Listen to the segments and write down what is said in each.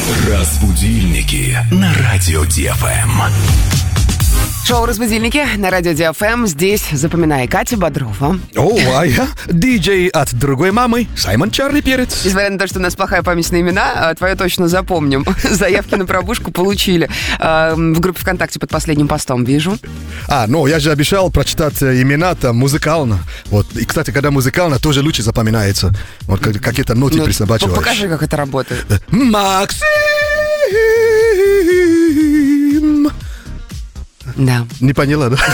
Разбудильники на радио ДФМ. Шоу «Разбудильники» на радио ДФМ. Здесь, запоминай, Катя Бодрова. А я диджей от другой мамы, Саймон Чарли Перец. Несмотря на то, что у нас плохая память на имена, твое точно запомним. Заявки на пробужку получили в группе ВКонтакте под последним постом, вижу. Я же обещал прочитать имена там музыкально. Вот. И, кстати, когда музыкально, тоже лучше запоминается. Вот какие-то ноты присобачиваешь. Покажи, как это работает. Максим! Да. Не поняла, да?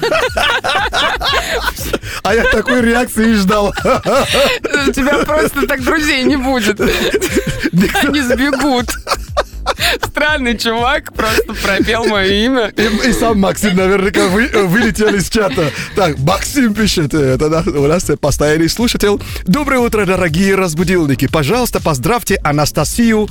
А я такой реакции и ждал. У тебя просто так друзей не будет. Они сбегут. Странный чувак просто пропел мое имя. И сам Максим наверняка вылетел из чата. Так, Максим пишет. Это у нас постоянный слушатель. Доброе утро, дорогие разбудилники. Пожалуйста, поздравьте Анастасию.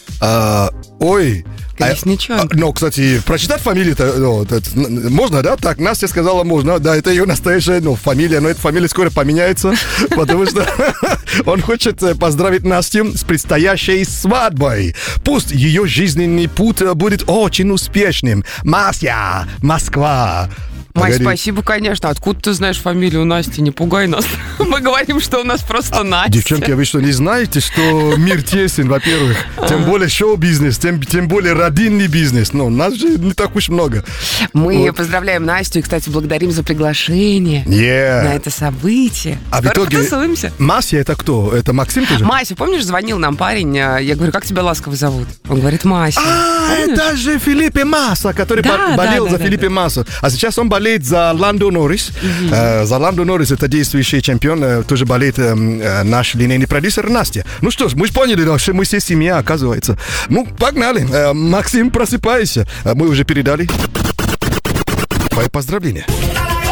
Колесниченко. Кстати, прочитать фамилию-то можно, да? Так, Настя сказала, можно. Да, это ее настоящая фамилия, но эта фамилия скоро поменяется, потому что он хочет поздравить Настю с предстоящей свадьбой. Пусть ее жизненный путь будет очень успешным. Мася, Москва. Май, спасибо, конечно. Откуда ты знаешь фамилию Насти? Не пугай нас. Мы говорим, что у нас просто Настя. Девчонки, а вы что, не знаете, что мир тесен, во-первых? Тем более шоу-бизнес, тем более родинный бизнес. Но нас же не так уж много. Мы поздравляем Настю и, кстати, благодарим за приглашение на это событие. А в итоге потусуемся. Мася это кто? Это Максим тоже? Мася, помнишь, звонил нам парень? Я говорю, как тебя ласково зовут? Он говорит, Мася. Это же Филиппе Масса, который болел за Филиппе Масса. А сейчас он болеет за Ландо Норрис. За Ландо Норрис, это действующий чемпион, тоже болеет наш линейный продюсер Настя. Ну что ж, мы же поняли, да, что мы все семья, оказывается. Ну, погнали. Максим, просыпайся. Мы уже передали твои поздравления.